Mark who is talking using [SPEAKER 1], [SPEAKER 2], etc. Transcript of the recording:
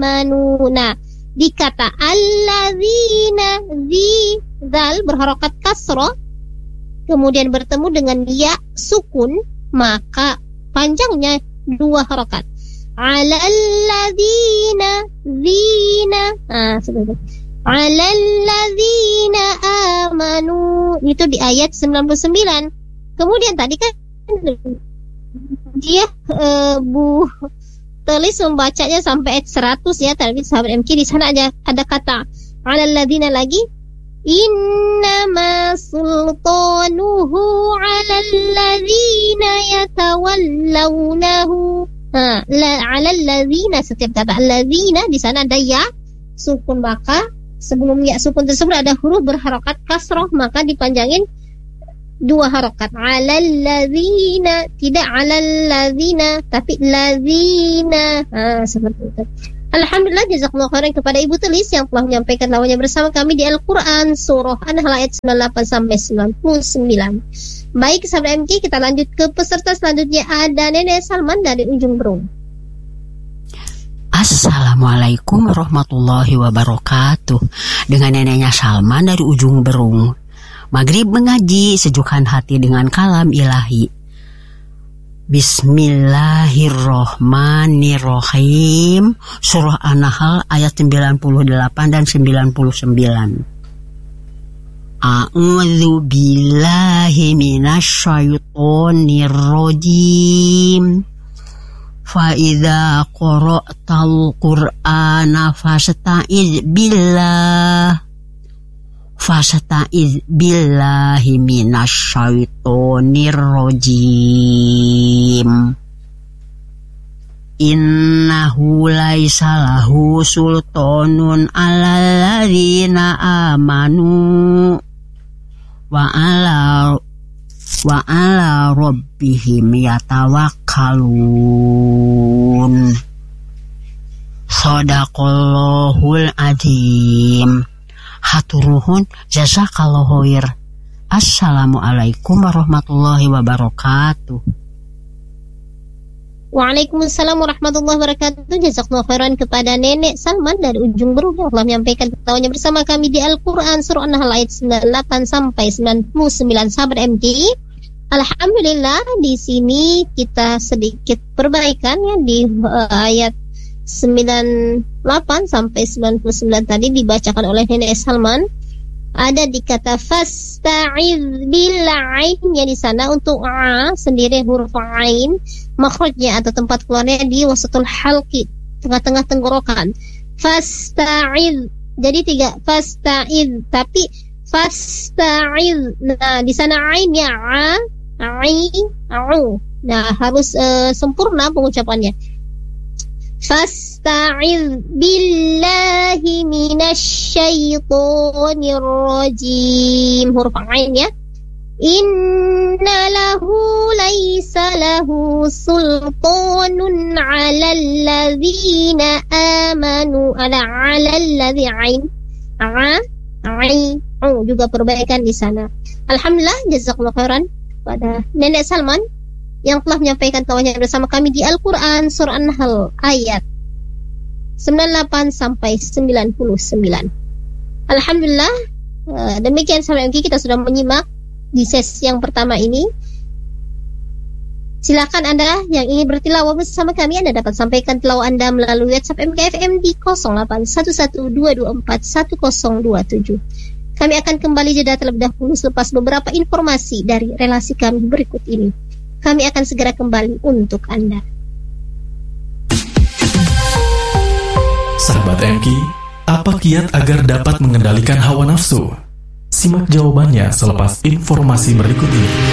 [SPEAKER 1] amanu. Nah, di kata alladzina, zal berharokat kasroh, kemudian bertemu dengan ya sukun, maka panjangnya 2 harokat. Alalladzina, zina. Nah, seperti itu. Alalladzina amanu. Itu di ayat 99. Kemudian tadi kan dia Bu Telis membacanya sampai ayat 100 ya, tapi sahabat MK di sana aja ada kata alalladzina lagi. Innama sultanuhu alalladzina yatawallawnahu. Alalladzina, setiap kata alladzina di sana ada ya sukun, maka sebelum ya sukun tersebut ada huruf berharokat kasroh, maka dipanjangin 2 harokat. Alalladzina, tidak alalladzina, tapi lazina. Seperti itu. Alhamdulillah, jazakumullah khairan kepada Ibu Telis yang telah menyampaikan lawannya bersama kami di Al-Quran surah An-Nahl ayat 98 sampai 99. Baik sahabat MK, kita lanjut ke peserta selanjutnya. Ada Nenek Salman dari Ujung Berung.
[SPEAKER 2] Assalamualaikum warahmatullahi wabarakatuh. Dengan neneknya Salman dari Ujung Berung. Maghrib mengaji, sejukkan hati dengan kalam ilahi. Bismillahirrohmanirrohim. Surah An-Nahl ayat 98 dan 99. A'udzu billahi minasyaitonir rajim. Fa idza qara'tal qur'ana fasta'iz billahi minasyaitonir rajim. Innahu laisa lahu sultanun 'alal ladzina amanu wa 'ala rabbihim yatawakkalun. Shadaqallahul adzim. Haturuhun jazakallahu khair. Assalamualaikum warahmatullahi wabarakatuh.
[SPEAKER 1] Waalaikumsalam warahmatullahi wabarakatuh. Jazakallahu khairan kepada Nenek Salman dari Ujung Berung yang telah menyampaikan ketawanya bersama kami di Al-Quran surah An-Nahl ayat 98 sampai 99. Sahabat MK, alhamdulillah di sini kita sedikit perbaikan ya di ayat 98 sampai 99 tadi dibacakan oleh Nenek Salman. Ada di kata fasta'iz bil ain ya, di sana untuk a sendiri huruf ain makhrajnya atau tempat keluarnya di wasatul halqi, tengah-tengah tenggorokan. Fasta'iz, jadi 3 fasta'iz, tapi fasta'iz. Nah, di sana ain ya a, ai, au. Nah, harus sempurna pengucapannya. Fasta'iz billahi minasyaitonir rajim. Huruf ain ya. Inna lahu laisa lahu sultanun 'alal ladzina amanu. Ala 'alal ladzi ain. Juga perbaikan di sana. Alhamdulillah, jazakallahu khairan pada Nenek Salman yang telah menyampaikan tawanya bersama kami di Al-Quran surah An-Nahl ayat 98 sampai 99. Alhamdulillah, demikian sahabat MK, kita sudah menyimak di sesi yang pertama ini. Silakan Anda yang ingin bertilawah bersama kami, Anda dapat sampaikan tilawah Anda melalui WhatsApp MKFM di 081122411027. Kami akan kembali jeda terlebih dahulu selepas beberapa informasi dari relasi kami berikut ini. Kami akan segera kembali untuk Anda.
[SPEAKER 3] Sahabat MK, apa kiat agar dapat mengendalikan hawa nafsu? Simak jawabannya selepas informasi berikut ini.